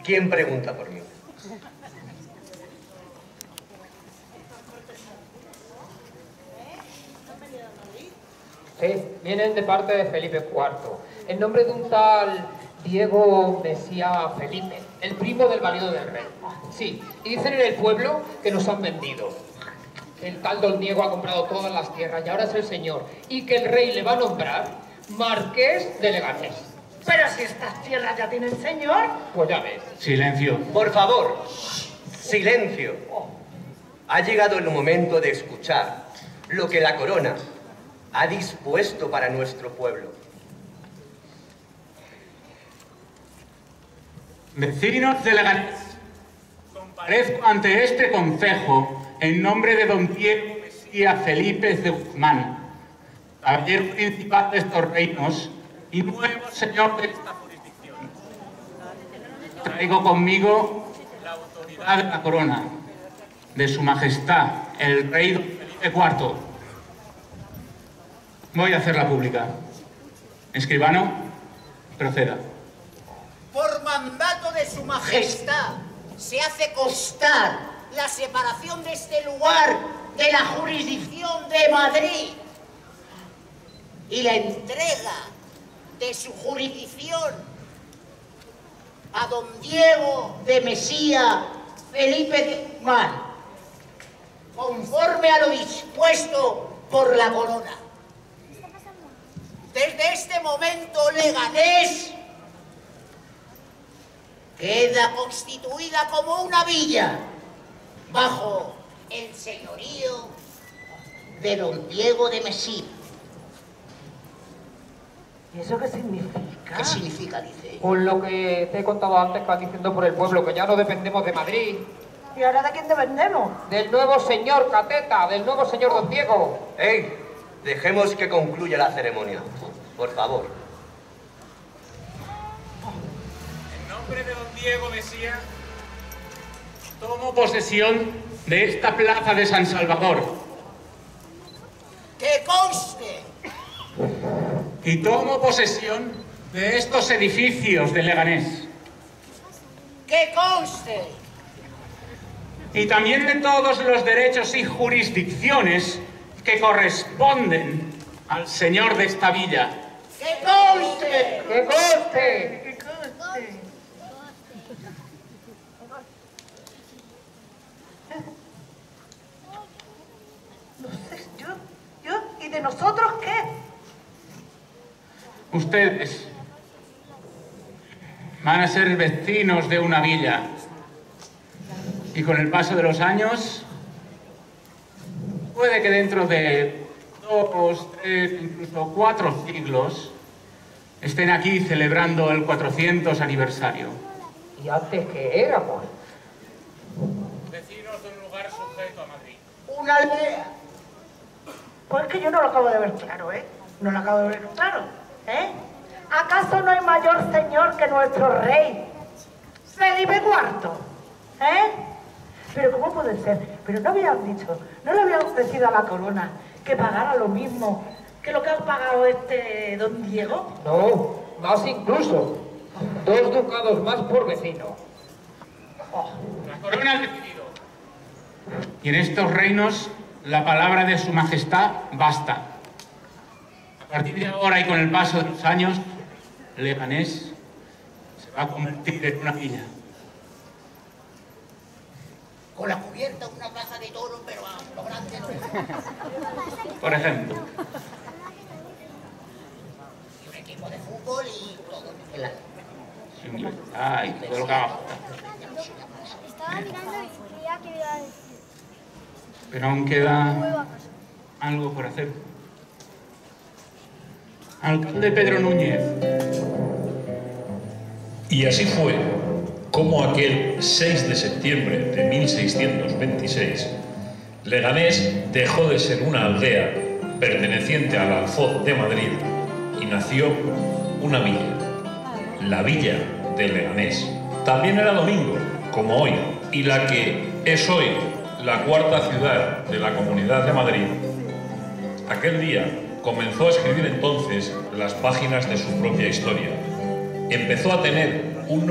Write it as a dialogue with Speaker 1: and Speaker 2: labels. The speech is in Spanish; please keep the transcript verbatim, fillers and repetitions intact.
Speaker 1: ¿Quién pregunta por mí?
Speaker 2: Sí, vienen de parte de Felipe cuarto, en nombre de un tal Diego Mesía Felipe, el primo del marido del rey. Sí, y dicen en el pueblo que nos han vendido. El tal don Diego ha comprado todas las tierras y ahora es el señor, y que el rey le va a nombrar marqués de Leganés.
Speaker 3: Pero si estas tierras ya tienen señor.
Speaker 2: Pues ya ves.
Speaker 4: Silencio.
Speaker 1: Por favor, silencio. Ha llegado el momento de escuchar lo que la corona ha dispuesto para nuestro pueblo.
Speaker 4: Vecinos de Leganés, comparezco ante este concejo en nombre de don Diego Mesía Felipe de Guzmán, caballero principal de estos reinos y nuevo señor de esta jurisdicción. Traigo conmigo la autoridad de la corona, de su majestad, el rey don Felipe cuarto. Voy a hacerla pública. Escribano, proceda.
Speaker 5: Por mandato de su majestad, se hace constar la separación de este lugar de la jurisdicción de Madrid y la entrega de su jurisdicción a don Diego de Mesía Felipe de Guzmán, conforme a lo dispuesto por la corona. Desde este momento, Leganés queda constituida como una villa bajo el señorío de don Diego de Mesía.
Speaker 3: ¿Y eso qué significa?
Speaker 5: ¿Qué significa, dice?
Speaker 2: Por lo que te he contado antes que van diciendo por el pueblo, que ya no dependemos de Madrid.
Speaker 3: ¿Y ahora de quién dependemos?
Speaker 2: Del nuevo señor Cateta, del nuevo señor don Diego.
Speaker 1: ¡Ey! Dejemos que concluya la ceremonia, por favor.
Speaker 4: En nombre de don Diego Mesía, tomo posesión de esta plaza de San Salvador.
Speaker 5: ¡Que conste!
Speaker 4: Y tomo posesión de estos edificios de Leganés.
Speaker 5: ¡Que conste!
Speaker 4: Y también de todos los derechos y jurisdicciones que corresponden al señor de esta villa.
Speaker 5: ¡Que conste!
Speaker 2: ¡Que conste!
Speaker 3: ¿Qué conste? No sé, yo, yo, ¿y de nosotros qué?
Speaker 4: Ustedes van a ser vecinos de una villa. Y con el paso de los años, puede que dentro de dos, tres, incluso cuatro siglos, estén aquí celebrando el cuatrocientos aniversario.
Speaker 2: ¿Y antes qué éramos?
Speaker 4: Vecinos de un lugar sujeto a Madrid.
Speaker 5: ¡Una aldea!
Speaker 3: Pues que yo no lo acabo de ver claro, ¿eh? No lo acabo de ver claro, ¿eh? ¿Acaso no hay mayor señor que nuestro rey, Felipe cuarto? ¿Eh? Pero ¿cómo puede ser? Pero no habían dicho, no le habían ofrecido a la corona que pagara lo mismo que lo que ha pagado este don Diego.
Speaker 2: No, más incluso. Dos ducados más por vecino.
Speaker 4: Oh, la corona ha decidido. Y en estos reinos, la palabra de su majestad basta. A partir de ahora y con el paso de los años, Leganés se va a convertir en una villa.
Speaker 5: Con la cubierta, una plaza de toros, pero a lo grande no es.
Speaker 4: Por ejemplo.
Speaker 5: Y un equipo de fútbol y todo. El alma.
Speaker 4: Ay, todo lo que haga falta.
Speaker 6: Estaba mirando y creía que iba a decir.
Speaker 4: Pero aún queda algo por hacer. Alcalde Pedro Núñez.
Speaker 7: Y así fue como aquel seis de septiembre de mil seiscientos veintiséis, Leganés dejó de ser una aldea perteneciente al Alfoz de Madrid y nació una villa, la villa de Leganés. También era domingo, como hoy, y la que es hoy la cuarta ciudad de la Comunidad de Madrid, aquel día comenzó a escribir entonces las páginas de su propia historia. Empezó a tener